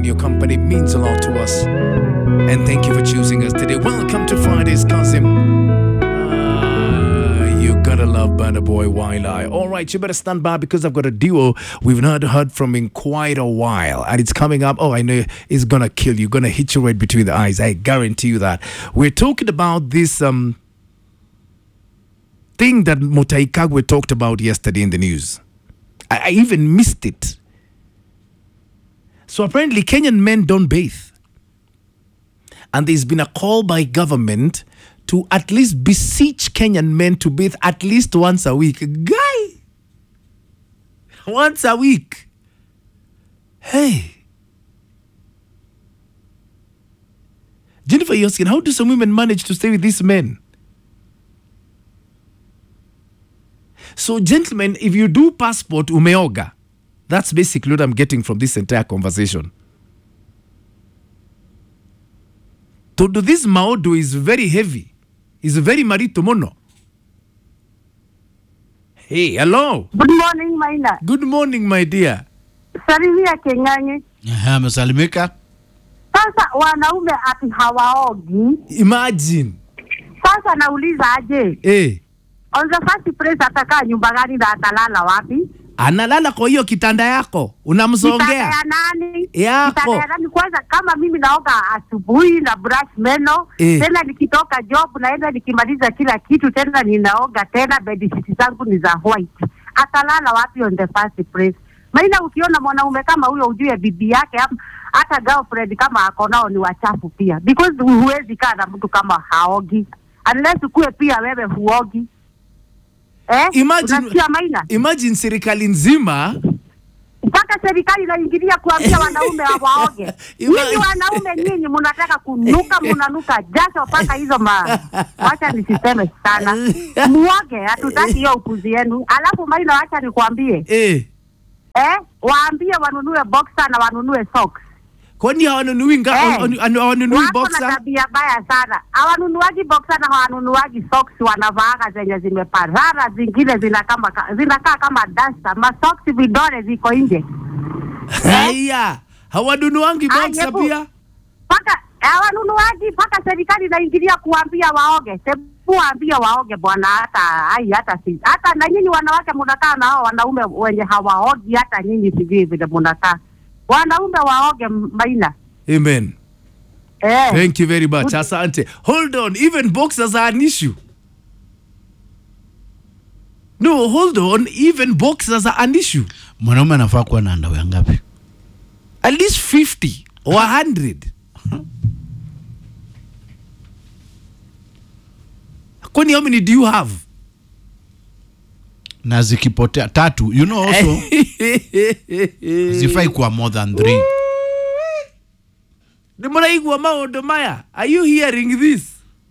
your company means a lot to us. And thank you for choosing us today. Welcome to Friday's Cousin. You're gonna love Burna Boy While I. Alright, you better stand by because I've got a duo we've not heard from in quite a while. And it's coming up. Oh, I know it's gonna kill you. Gonna hit you right between the eyes. I guarantee you that. We're talking about this thing that Mutahi Kagwe talked about yesterday in the news. I even missed it. So apparently Kenyan men don't bathe. And there's been a call by government to at least beseech Kenyan men to bathe at least once a week. Guy! Once a week. Hey. Jennifer Yoskin, how do some women manage to stay with these men? So, gentlemen, if you do passport umeoga, that's basically what I'm getting from this entire conversation. Todo this maodo is very heavy. It's very marito mono. Hey, hello. Good morning, Maina. Good morning, my dear. Salimia Keng'ang'i. Amesalimika. Sasa wanaume ati hawaogi. Imagine. Sasa nauliza aje. On the first place atakaa nyumba gani na atalala wapi? Analala kwa hiyo kitanda yako. Unamsongea. Kitanda ya nani? Yako. Kitanda ya nani? Kwanza kama mimi naoga asubuhi na brush meno, tena nikitoka job naenda nikimaliza kila kitu tena ninaoga tena, bedsheet zangu ni za white. Atalala wapi on the first place? Maana ukiona mwanaume kama huyo ujue bibi yake hata girlfriend kama ako nao ni wachafu pia. Because huwezi kaa na mtu kama haogi. Unless ukue pia wewe huogi. Imagine serikali nzima mpaka serikali inaingilia kuambia wanaume waoge. Nyinyi wanaume nyinyi mnataka kunuka, mnanuka jasho mpaka hizo wacha nisiseme sana. Muoge, hatutaki hiyo upuzi yenu. Alafu Maina wacha nikwambie. Waambie wanunue boxer na wanunue socks. Kwani hawanunui boxer? Wana tabia baya sana. Hawanunuaji boxer na hawanunuaji socks, wanavaaga zenye zimeparara, zingine zinakaa kama duster. Ma socks vidole ziko nje. Haya, hawanunuangi boxer pia? Paka hawanunuaji, paka serikali inaingilia kuambia waoge. Waambie waoge bwana, hata na nyinyi wanawake mnakaa na hao wanaume wenye hawaogi, hata nyinyi sivyo vile mnakaa. Wanaume waoge Maina. Amen. Thank you very much. Asante. Hold on. Even boxers are an issue. No, hold on. Even boxers are an issue. Mwanaume anafaa kuwa na underwear ngapi? At least 50 or 100. Kwani how many do you have? Na zikipotea 3, you know also zifai kuwa more than 3. Nimuraigwa maondo maya. Are you hearing this?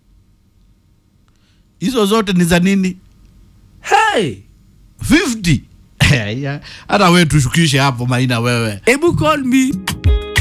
Hizo zote ni za nini? Hey! 50. Hata wewe tushukishe hapo Maina wewe. Ebu call me.